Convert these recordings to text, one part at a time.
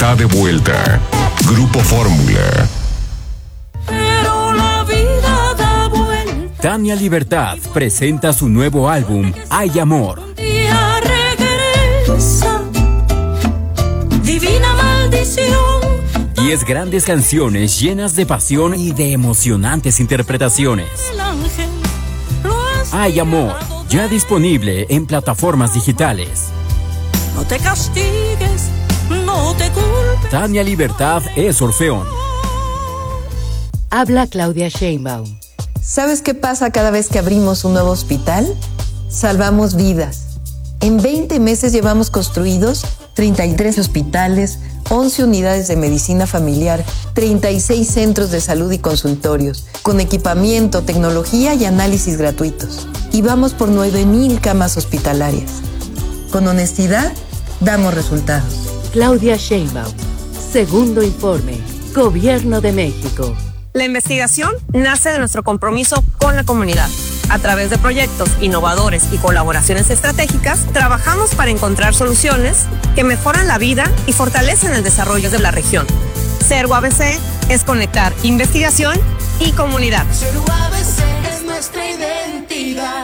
está de vuelta. Grupo Fórmula. Pero la vida da vuelta. Tania Libertad presenta su nuevo álbum, Hay Amor. Un día regresa, divina maldición. 10 grandes canciones llenas de pasión y de emocionantes interpretaciones. El ángel lo has Hay Amor, ya disponible en plataformas digitales. No te castigues, no te culpes. Tania Libertad es Orfeón. Habla Claudia Sheinbaum. ¿Sabes qué pasa cada vez que abrimos un nuevo hospital? Salvamos vidas. En 20 meses llevamos construidos 33 hospitales, 11 unidades de medicina familiar, 36 centros de salud y consultorios, con equipamiento, tecnología y análisis gratuitos. Y vamos por 9,000 camas hospitalarias. Con honestidad, damos resultados. Claudia Sheinbaum. Segundo informe. Gobierno de México. La investigación nace de nuestro compromiso con la comunidad. A través de proyectos innovadores y colaboraciones estratégicas, trabajamos para encontrar soluciones que mejoran la vida y fortalecen el desarrollo de la región. Ser ABC es conectar investigación y comunidad. Ser ABC es nuestra identidad.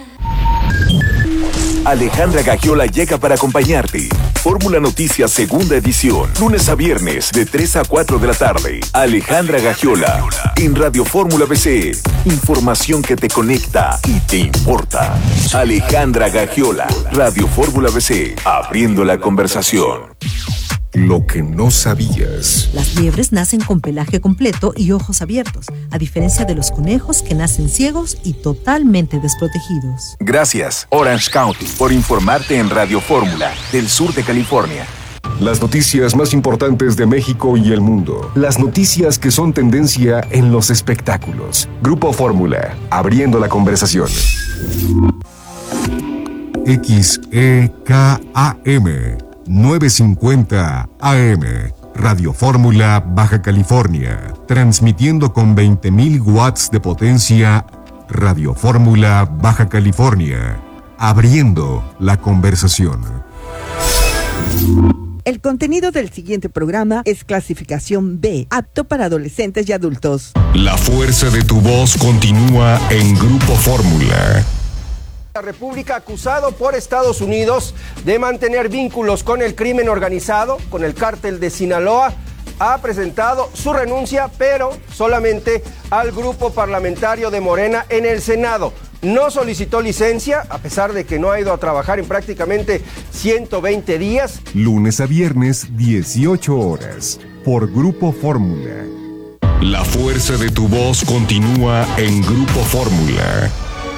Alejandra Gagiola llega para acompañarte. Fórmula Noticias segunda edición, lunes a viernes de 3 a 4 de la tarde. Alejandra Gagiola en Radio Fórmula BC. Información que te conecta y te importa. Alejandra Gagiola, Radio Fórmula BC, abriendo la conversación. Lo que no sabías. Las liebres nacen con pelaje completo y ojos abiertos, a diferencia de los conejos que nacen ciegos y totalmente desprotegidos. Gracias, Orange County, por informarte en Radio Fórmula, del sur de California. Las noticias más importantes de México y el mundo. Las noticias que son tendencia en los espectáculos. Grupo Fórmula, abriendo la conversación. XEKAM 950 AM, Radio Fórmula, Baja California, transmitiendo con 20,000 watts de potencia. Radio Fórmula, Baja California, abriendo la conversación. El contenido del siguiente programa es clasificación B, apto para adolescentes y adultos. La fuerza de tu voz continúa en Grupo Fórmula. La República, acusado por Estados Unidos de mantener vínculos con el crimen organizado, con el cártel de Sinaloa, ha presentado su renuncia, pero solamente al grupo parlamentario de Morena en el Senado. No solicitó licencia, a pesar de que no ha ido a trabajar en prácticamente 120 días. Lunes a viernes, 18 horas, por Grupo Fórmula. La fuerza de tu voz continúa en Grupo Fórmula.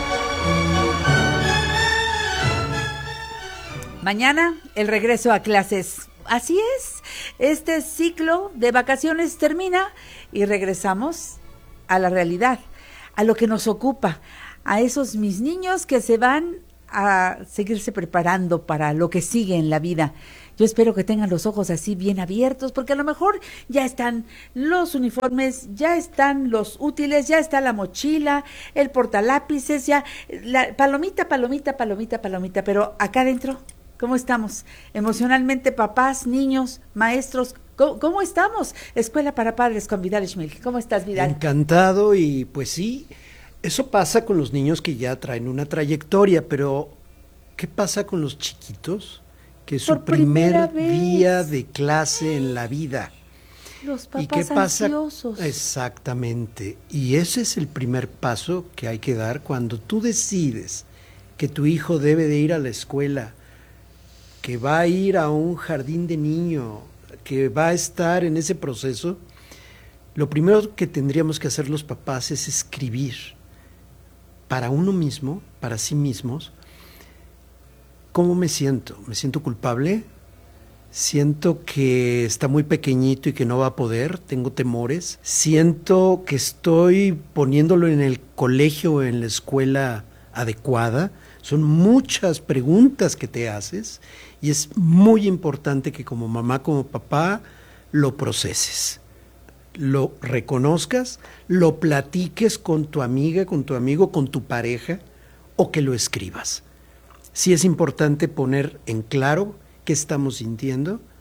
Mañana el regreso a clases. Así es, este ciclo de vacaciones termina y regresamos a la realidad, a lo que nos ocupa, a esos mis niños que se van a seguirse preparando para lo que sigue en la vida. Yo espero que tengan los ojos así bien abiertos, porque a lo mejor ya están los uniformes, ya están los útiles, ya está la mochila, el portalápices, ya la palomita, pero acá adentro, ¿cómo estamos? Emocionalmente, papás, niños, maestros, ¿cómo estamos? Escuela para Padres con Vidal Schmil. ¿Cómo estás, Vidal? Encantado, y pues sí, eso pasa con los niños que ya traen una trayectoria, pero ¿qué pasa con los chiquitos? Que es su primer día de clase en la vida. Los papás ¿Y qué pasa? Ansiosos. Exactamente, y ese es el primer paso que hay que dar cuando tú decides que tu hijo debe de ir a la escuela, que va a ir a un jardín de niño, que va a estar en ese proceso. Lo primero que tendríamos que hacer los papás es escribir para uno mismo, para sí mismos, ¿cómo me siento? ¿Me siento culpable? ¿Siento que está muy pequeñito y que no va a poder? ¿Tengo temores? ¿Siento que estoy poniéndolo en el colegio o en la escuela adecuada? Son muchas preguntas que te haces y es muy importante que como mamá, como papá, lo proceses, lo reconozcas, lo platiques con tu amiga, con tu amigo, con tu pareja, o que lo escribas. Sí es importante poner en claro qué estamos sintiendo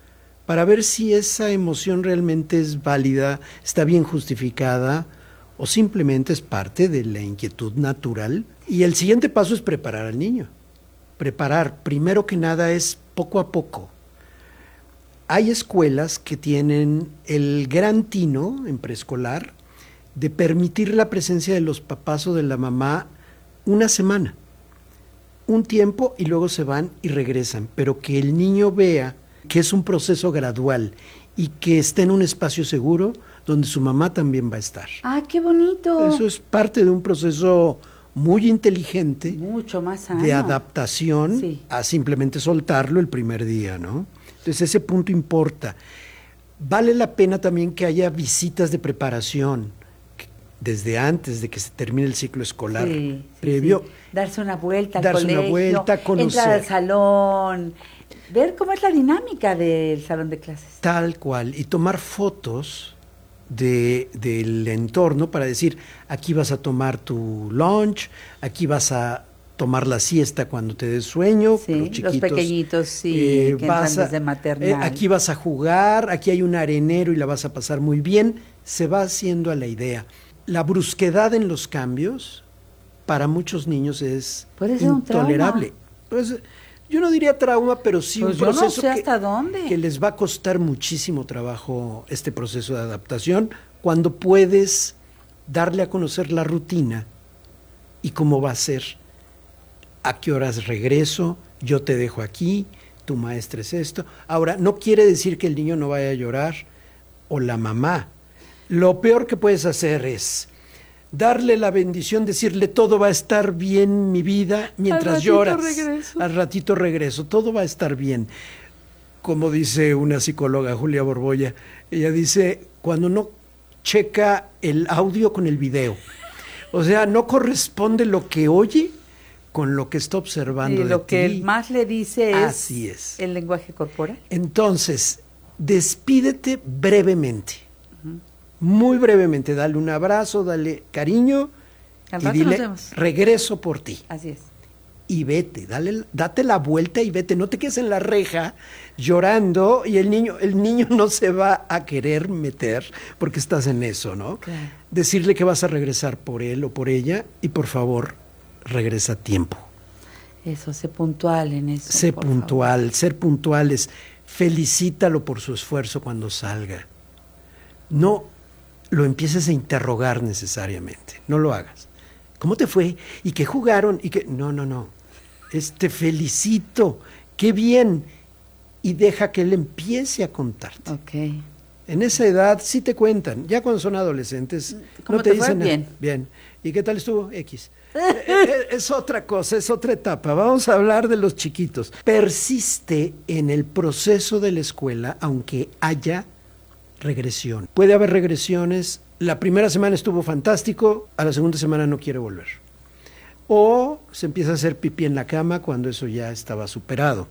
para ver si esa emoción realmente es válida, está bien justificada o simplemente es parte de la inquietud natural. Y el siguiente paso es preparar al niño. Preparar, primero que nada, es poco a poco. Hay escuelas que tienen el gran tino en preescolar de permitir la presencia de los papás o de la mamá una semana, un tiempo, y luego se van y regresan, pero que el niño vea que es un proceso gradual y que está en un espacio seguro donde su mamá también va a estar. ¡Ah, qué bonito! Eso es parte de un proceso muy inteligente, mucho más sano, de adaptación, sí, a simplemente soltarlo el primer día, ¿no? Entonces ese punto importa. Vale la pena también que haya visitas de preparación desde antes de que se termine el ciclo escolar, previo. Sí. Darse una vuelta al colegio, una vuelta, conocer. Entrar al salón, ver cómo es la dinámica del salón de clases. Tal cual, y tomar fotos del entorno para decir, aquí vas a tomar tu lunch, aquí vas a tomar la siesta cuando te des sueño, sí, los chiquitos, los pequeñitos, sí, que entran desde maternal. Aquí vas a jugar, aquí hay un arenero y la vas a pasar muy bien. Se va haciendo a la idea. La brusquedad en los cambios para muchos niños es intolerable. Pues, yo no diría trauma, pero sí pues un proceso no sé hasta dónde. Que les va a costar muchísimo trabajo este proceso de adaptación cuando puedes darle a conocer la rutina y cómo va a ser, a qué horas regreso, yo te dejo aquí, tu maestra es esto. Ahora, no quiere decir que el niño no vaya a llorar o la mamá. Lo peor que puedes hacer es darle la bendición, decirle todo va a estar bien, mi vida, mientras lloras. Al ratito regreso, todo va a estar bien. Como dice una psicóloga, Julia Borbolla, ella dice, cuando no checa el audio con el video, o sea, no corresponde lo que oye con lo que está observando de lo ti. que más le dice Así es el lenguaje corporal. Entonces, despídete brevemente. Muy brevemente, dale un abrazo, dale cariño y dile, regreso por ti. Así es. Y vete, date la vuelta y vete, no te quedes en la reja llorando y el niño no se va a querer meter porque estás en eso, ¿no? Claro. Decirle que vas a regresar por él o por ella y por favor, regresa a tiempo. Eso, sé puntual en eso. Sé puntual, ser puntuales, felicítalo por su esfuerzo cuando salga. No lo empieces a interrogar necesariamente, no lo hagas. ¿Cómo te fue? ¿Y qué jugaron? ¿Y qué? No. Te felicito, qué bien. Y deja que él empiece a contarte. Okay. En esa edad sí te cuentan, ya cuando son adolescentes ¿Cómo no te dicen fue? Bien. Bien. ¿Y qué tal estuvo? X. Es otra cosa, es otra etapa. Vamos a hablar de los chiquitos. Persiste en el proceso de la escuela, aunque haya regresión. Puede haber regresiones. La primera semana estuvo fantástico, a la segunda semana no quiere volver. O se empieza a hacer pipí en la cama cuando eso ya estaba superado.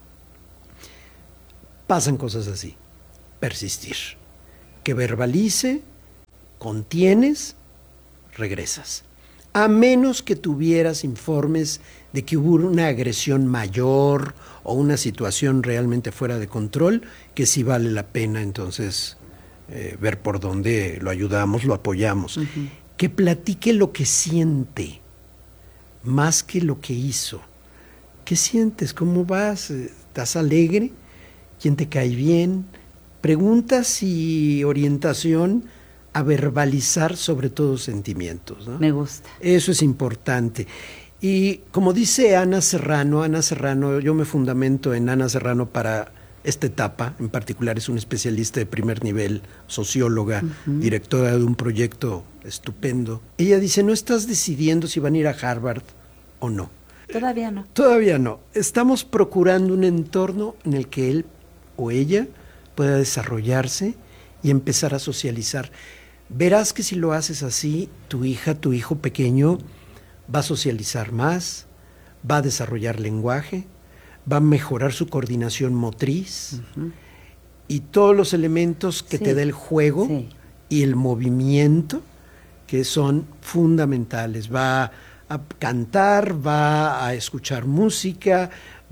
Pasan cosas así. Persistir. Que verbalice, contienes, regresas. A menos que tuvieras informes de que hubo una agresión mayor o una situación realmente fuera de control, que sí vale la pena entonces ver por dónde lo ayudamos, lo apoyamos. Que platique lo que siente, más que lo que hizo. ¿Qué sientes? ¿Cómo vas? ¿Estás alegre? ¿Quién te cae bien? Preguntas y orientación a verbalizar sobre todo sentimientos, ¿no? Me gusta. Eso es importante. Y como dice Ana Serrano, yo me fundamento en Ana Serrano para esta etapa, en particular es una especialista de primer nivel, socióloga, directora de un proyecto estupendo. Ella dice, no estás decidiendo si van a ir a Harvard o no. Todavía no. Todavía no. Estamos procurando un entorno en el que él o ella pueda desarrollarse y empezar a socializar. Verás que si lo haces así, tu hija, tu hijo pequeño va a socializar más, va a desarrollar lenguaje, va a mejorar su coordinación motriz y todos los elementos que te da el juego y el movimiento que son fundamentales. Va a cantar, va a escuchar música,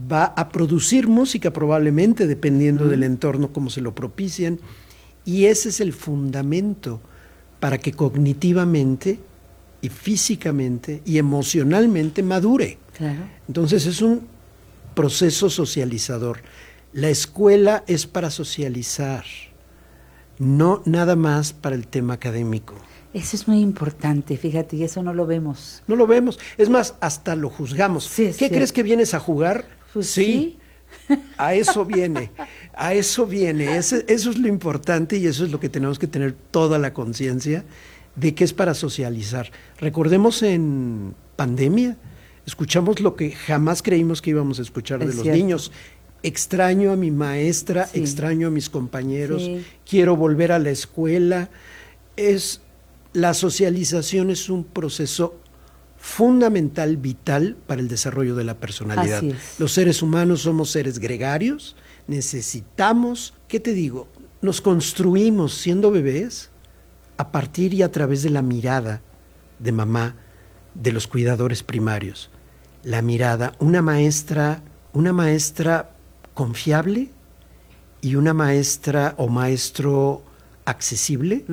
va a producir música probablemente, dependiendo del entorno, como se lo propician, y ese es el fundamento para que cognitivamente y físicamente y emocionalmente madure. Claro. Entonces es un proceso socializador. La escuela es para socializar, no nada más para el tema académico. Eso es muy importante, fíjate, y eso no lo vemos. No lo vemos. Es más, hasta lo juzgamos. Sí, ¿Qué crees que vienes a jugar? Pues sí. A eso viene, a eso viene. Eso es lo importante y eso es lo que tenemos que tener toda la conciencia de que es para socializar. Recordemos en pandemia, escuchamos lo que jamás creímos que íbamos a escuchar de los niños. Extraño a mi maestra, extraño a mis compañeros, quiero volver a la escuela. La socialización es un proceso fundamental, vital para el desarrollo de la personalidad. Así es. Los seres humanos somos seres gregarios, necesitamos, ¿qué te digo? Nos construimos siendo bebés a partir y a través de la mirada de mamá, de los cuidadores primarios. La mirada, una maestra confiable y una maestra o maestro accesible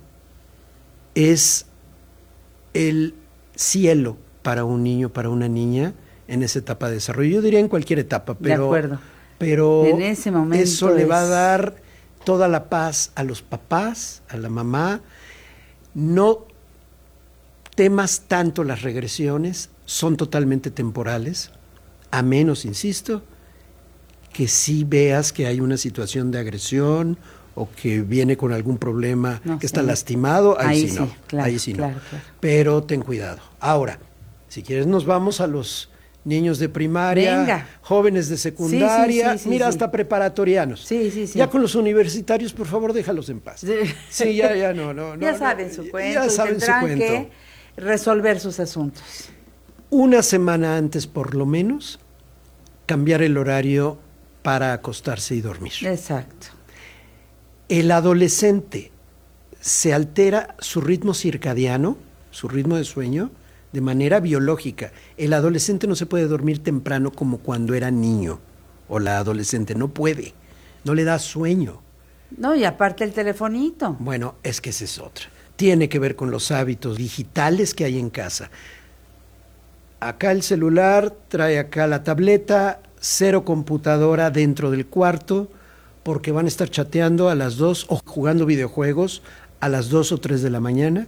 es el cielo para un niño, para una niña en esa etapa de desarrollo. Yo diría en cualquier etapa, pero, de acuerdo. Pero en ese momento eso le va a dar toda la paz a los papás, a la mamá. No temas tanto las regresiones, son totalmente temporales, a menos, insisto, que sí veas que hay una situación de agresión o que viene con algún problema, que está lastimado, ahí sí no. Claro, ahí sí claro, no. claro. Pero ten cuidado. Ahora, si quieres nos vamos a los niños de primaria, Venga. jóvenes de secundaria, Sí, mira, hasta preparatorianos. Sí. Ya con los universitarios, por favor, déjalos en paz. Sí, ya no. Ya saben su cuento, ya saben tendrán su cuento. que resolver sus asuntos. Una semana antes, por lo menos, cambiar el horario para acostarse y dormir. Exacto. El adolescente se altera su ritmo circadiano, su ritmo de sueño, de manera biológica. El adolescente no se puede dormir temprano como cuando era niño, o la adolescente no puede, no le da sueño. No, y aparte el telefonito. Bueno, es que esa es otra. Tiene que ver con los hábitos digitales que hay en casa. Acá el celular, trae acá la tableta, cero computadora dentro del cuarto, porque van a estar chateando a las 2 o jugando videojuegos a las 2 o 3 de la mañana,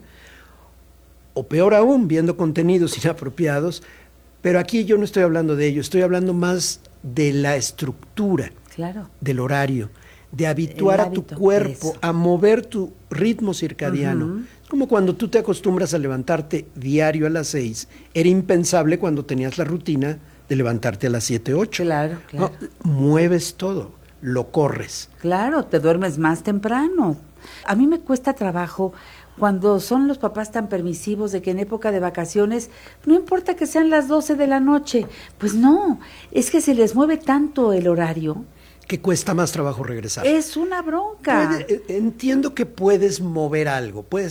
o peor aún, viendo contenidos inapropiados. Pero aquí yo no estoy hablando de ello, estoy hablando más de la estructura, del horario, de habituar a tu cuerpo a mover tu ritmo circadiano. Es como cuando tú te acostumbras a levantarte diario a las 6, era impensable cuando tenías la rutina de levantarte a las 7, 8. Claro. No, mueves todo, lo corres. Claro, te duermes más temprano. A mí me cuesta trabajo cuando son los papás tan permisivos de que en época de vacaciones, no importa que sean las 12 de la noche, pues no, es que se les mueve tanto el horario. Que cuesta más trabajo regresar. Es una bronca. Entiendo que puedes mover algo, puedes